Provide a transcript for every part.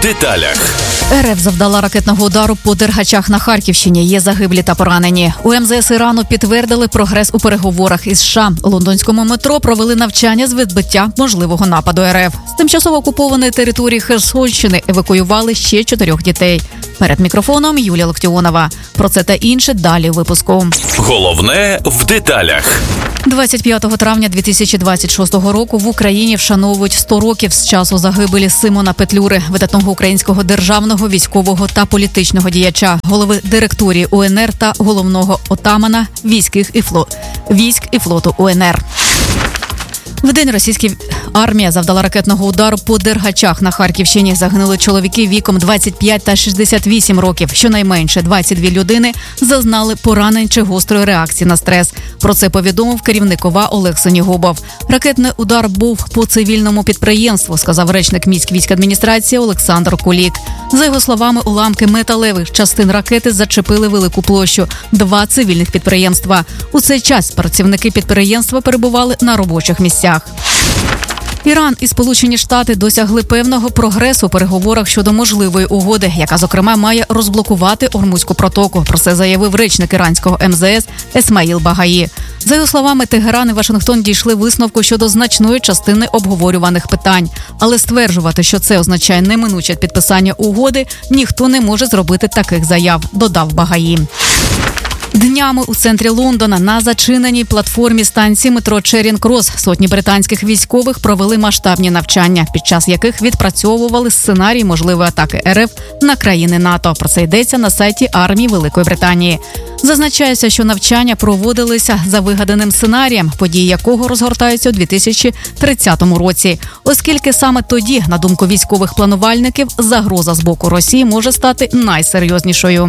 деталях. РФ завдала ракетного удару по Дергачах на Харківщині. Є загиблі та поранені. У МЗС Ірану підтвердили прогрес у переговорах із США. У лондонському метро провели навчання з відбиття можливого нападу РФ. З тимчасово окупованої території Херсонщини евакуювали ще 4 дітей. Перед мікрофоном Юлія Локтіонова. Про це та інше далі у випуску. Головне в деталях. 25 травня 2026 року в Україні вшановують 100 років з часу загибелі Симона Петлюри, видатного українського державного, військового та політичного діяча, голови директорії УНР та головного отамана військ і флоту УНР. В день російська армія завдала ракетного удару по Дергачах на Харківщині. Загинули чоловіки віком 25 та 68 років. Щонайменше 22 людини зазнали поранень чи гострої реакції на стрес. Про це повідомив керівник ОВА Олег Сенігубов. Ракетний удар був по цивільному підприємству, сказав речник міськвійськадміністрації Олександр Кулік. За його словами, уламки металевих частин ракети зачепили велику площу. 2 цивільних підприємства. У цей час працівники підприємства перебували на робочих місцях. Іран і Сполучені Штати досягли певного прогресу у переговорах щодо можливої угоди, яка, зокрема, має розблокувати Ормузьку протоку. Про це заявив речник іранського МЗС Есмаїл Багаї. За його словами, Тегеран і Вашингтон дійшли висновку щодо значної частини обговорюваних питань. Але стверджувати, що це означає неминуче підписання угоди, ніхто не може зробити таких заяв, додав Багаї. Днями у центрі Лондона на зачиненій платформі станції метро Черінг-Крос сотні британських військових провели масштабні навчання, під час яких відпрацьовували сценарій можливої атаки РФ на країни НАТО. Про це йдеться на сайті армії Великої Британії. Зазначається, що навчання проводилися за вигаданим сценарієм, події якого розгортаються у 2030 році. Оскільки саме тоді, на думку військових планувальників, загроза з боку Росії може стати найсерйознішою.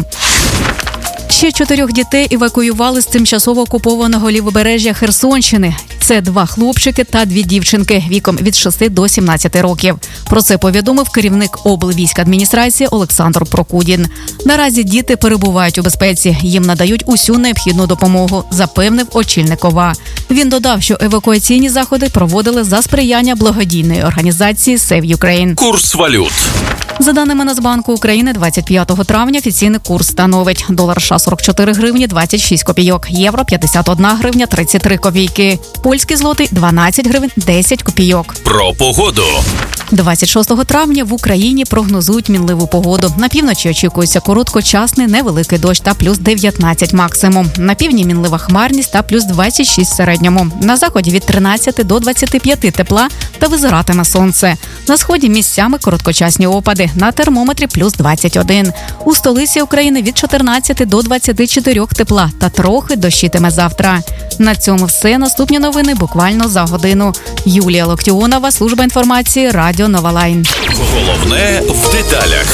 Ще 4 дітей евакуювали з тимчасово окупованого лівобережжя Херсонщини. Це 2 хлопчики та 2 дівчинки віком від 6 до 17 років. Про це повідомив керівник облвійськадміністрації Олександр Прокудін. Наразі діти перебувають у безпеці. Їм надають усю необхідну допомогу, запевнив очільник ОВА. Він додав, що евакуаційні заходи проводили за сприяння благодійної організації Save Ukraine. Курс валют. За даними Нацбанку України, 25 травня офіційний курс становить долар США 44 гривні 26 копійок, євро 51 гривня 33 копійки, польський злотий 12 гривень 10 копійок. Про погоду. 26 травня в Україні прогнозують мінливу погоду. На півночі очікується короткочасний невеликий дощ та плюс 19 максимум. На півдні мінлива хмарність та плюс 26 в середньому. На заході від 13 до 25 тепла та визиратиме сонце. На сході місцями короткочасні опади. На термометрі плюс 21. У столиці України від 14 до 24 тепла та трохи дощитиме завтра. На цьому все. Наступні новини буквально за годину. Юлія Локтіонова, служба інформації, Радіо Нова Лайн. Головне в деталях.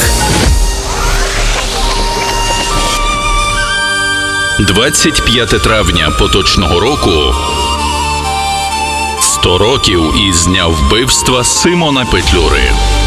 25 травня поточного року. 100 років із дня вбивства Симона Петлюри.